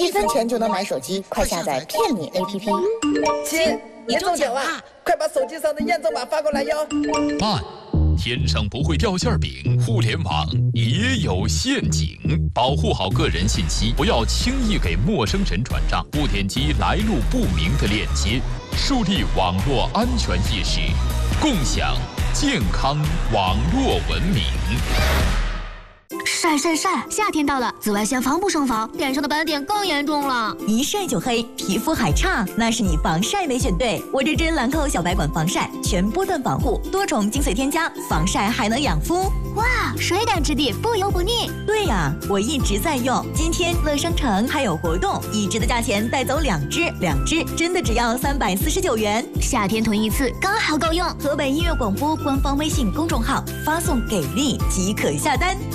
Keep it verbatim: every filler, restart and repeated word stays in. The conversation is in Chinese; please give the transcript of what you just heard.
一分钱就能买手机，快下载骗你 A P P。 亲，你中奖了，快把手机上的验证码发过来哟。 慢，天上不会掉馅饼，互联网也有陷阱，保护好个人信息，不要轻易给陌生人转账，不点击来路不明的链接，树立网络安全意识，共享健康网络文明。 晒晒晒！夏天到了，紫外线防不胜防，脸上的斑点更严重了。 一晒就黑，皮肤还差，那是你防晒没选对。我这支兰蔻小白管防晒，全波段防护，多重精粹添加，防晒还能养肤。 哇，水感质地，不油不腻。 对呀、啊，我一直在用。今天乐商城还有活动，一支的价钱带走两支，两支真的只要三百四十九元。 夏天囤一次刚好够用。 河北音乐广播官方微信公众号发送给力即可下单。